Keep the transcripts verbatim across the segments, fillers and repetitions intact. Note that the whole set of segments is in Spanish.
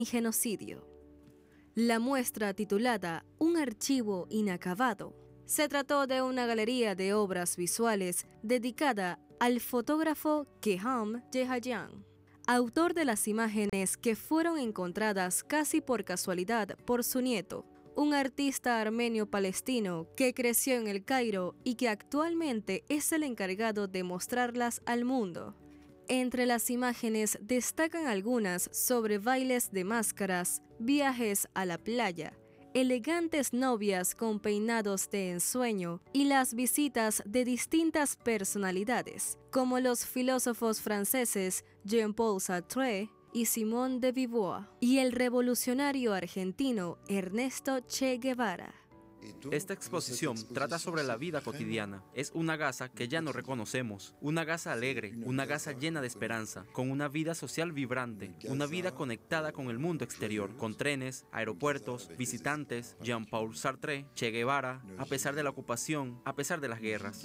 genocidio. La muestra, titulada Un archivo inacabado, se trató de una galería de obras visuales dedicada al fotógrafo Keham Jehayan, autor de las imágenes que fueron encontradas casi por casualidad por su nieto, un artista armenio-palestino que creció en El Cairo y que actualmente es el encargado de mostrarlas al mundo. Entre las imágenes destacan algunas sobre bailes de máscaras, viajes a la playa, elegantes novias con peinados de ensueño y las visitas de distintas personalidades, como los filósofos franceses Jean-Paul Sartre y Simone de Beauvoir, y el revolucionario argentino Ernesto Che Guevara. Esta exposición trata sobre la vida cotidiana. Es una Gaza que ya no reconocemos, una Gaza alegre, una Gaza llena de esperanza, con una vida social vibrante, una vida conectada con el mundo exterior, con trenes, aeropuertos, visitantes, Jean-Paul Sartre, Che Guevara, a pesar de la ocupación, a pesar de las guerras.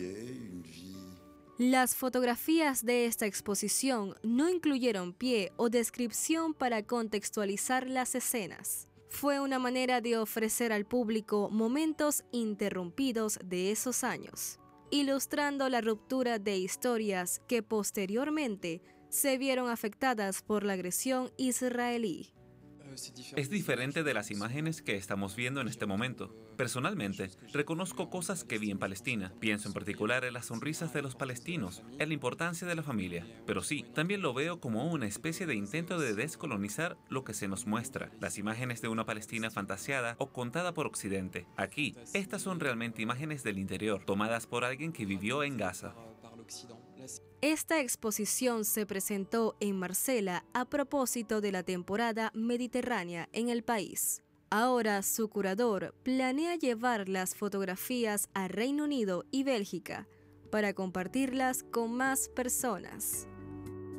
Las fotografías de esta exposición no incluyeron pie o descripción para contextualizar las escenas. Fue una manera de ofrecer al público momentos interrumpidos de esos años, ilustrando la ruptura de historias que posteriormente se vieron afectadas por la agresión israelí. Es diferente de las imágenes que estamos viendo en este momento. Personalmente, reconozco cosas que vi en Palestina. Pienso en particular en las sonrisas de los palestinos, en la importancia de la familia. Pero sí, también lo veo como una especie de intento de descolonizar lo que se nos muestra. Las imágenes de una Palestina fantaseada o contada por Occidente. Aquí, estas son realmente imágenes del interior, tomadas por alguien que vivió en Gaza. Esta exposición se presentó en Marsella a propósito de la temporada mediterránea en el país. Ahora su curador planea llevar las fotografías a Reino Unido y Bélgica para compartirlas con más personas.